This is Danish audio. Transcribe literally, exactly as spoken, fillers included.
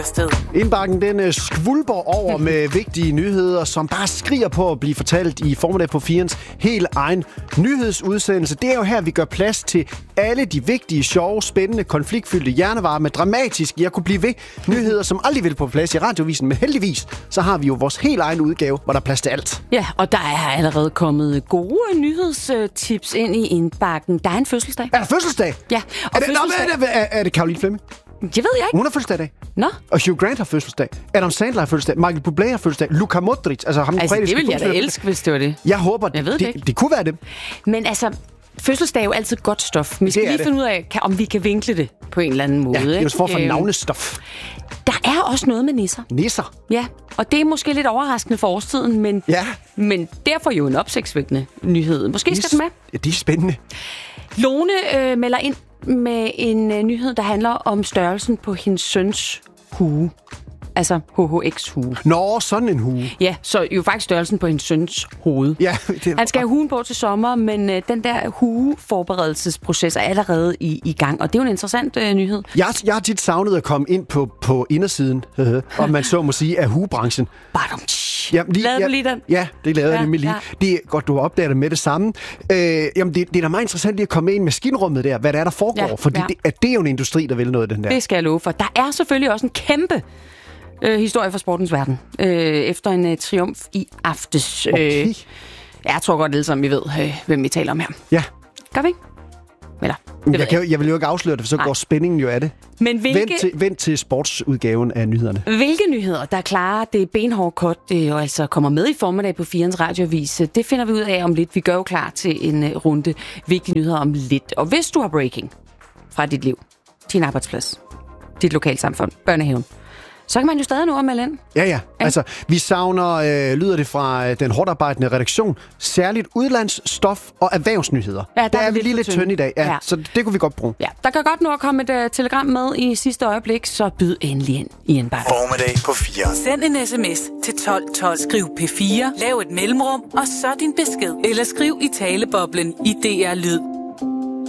Indbakken den skvulper over med vigtige nyheder, som bare skriger på at blive fortalt i formiddag på firens helt egen nyhedsudsendelse. Det er jo her, vi gør plads til alle de vigtige, sjove, spændende, konfliktfyldte, hjernevarme, dramatiske, jeg kunne blive ved, nyheder, som aldrig vil på plads i radiovisen. Men heldigvis, så har vi jo vores helt egen udgave, hvor der er plads til alt. Ja, og der er allerede kommet gode nyhedstips ind i indbakken. Der er en fødselsdag. Er der fødselsdag? Ja. Og er, det, fødselsdag... Nå, er, er, er det Caroline Fleming? Det ved jeg ikke. Hun har fødselsdag i dag. Nå. Og Hugh Grant har fødselsdag. Adam Sandler har fødselsdag. Michael Bublé har fødselsdag. Luka Modric. Altså, ham altså det ville jeg da elske, hvis det var det. Jeg håber, jeg ved det, det, det kunne være det. Men altså, fødselsdag er jo altid godt stof. Vi skal lige det. finde ud af, om vi kan vinkle det på en eller anden måde. Ja, det er jo for for navnestof. Der er også noget med nisser. Nisser? Ja, og det er måske lidt overraskende for årstiden, men, ja. men derfor jo en opsigtsvækkende nyhed. Måske skal den med. Ja, det er spændende. Lone øh, melder ind med en øh, nyhed, der handler om størrelsen på hendes søns hue. Altså H H X-hue. Nå, sådan en hue. Ja, så jo faktisk størrelsen på hendes søns hoved. Ja, det... Han skal have huen på til sommer, men øh, den der hue-forberedelsesproces er allerede i, i gang, og det er jo en interessant øh, nyhed. Jeg, jeg har tit savnet at komme ind på, på indersiden, om man så må sige, af huebranchen. Badum. Jamen, lige, lavede ja, du lige den? Ja, det lavede jeg ja, lige. Ja. Det er godt, du har opdaget det med det samme. Øh, jamen, det, det er da meget interessant lige at komme ind i maskinrummet der, hvad der er, der foregår, ja, fordi ja. Det, at det er jo en industri, der vil noget den der. Det skal jeg love for. Der er selvfølgelig også en kæmpe øh, historie fra sportens verden, øh, efter en øh, triumf i aftes. Okay. Øh, jeg tror godt alle sammen, vi ved, øh, hvem vi taler om her. Ja. Gør vi ikke? Eller, jeg, jeg, kan, jeg vil jo ikke afsløre det, for så Nej. går spændingen jo af det. Men hvilke... vent, til, vent til sportsudgaven af nyhederne. Hvilke nyheder, der klarer det benhårde cut, det og altså kommer med i formiddag på firens radioavis, det finder vi ud af om lidt. Vi gør jo klar til en uh, runde vigtige nyheder om lidt. Og hvis du har breaking fra dit liv, din arbejdsplads, dit lokalsamfund, børnehaven, så kan man jo stadig nu at melde ind. Ja, ja. Altså, vi savner, øh, lyder det fra øh, den hårdt arbejdende redaktion, særligt udlandsstof og erhvervsnyheder. Ja, der, der er, er vi lige lidt tynde i dag, ja, ja. Så det kunne vi godt bruge. Ja, der kan godt nå at komme et uh, telegram med i sidste øjeblik, så byd endelig ind i en bakke. Formiddag på fire. Send en sms til tolv tolv. Skriv P fire, lav et mellemrum, og så din besked. Eller skriv i taleboblen i D R Lyd.